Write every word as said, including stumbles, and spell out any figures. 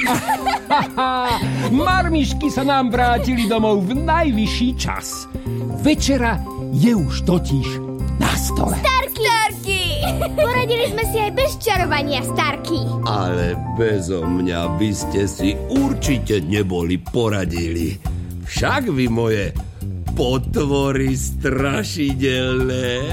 Marmišky sa nám vrátili domov v najvyšší čas. Večera je už totiž na stole. Starky! Starky! Poradili sme si aj bez čarovania, Starky. Ale bezo mňa by ste si určite neboli poradili. Však vy moje potvory strašidelné.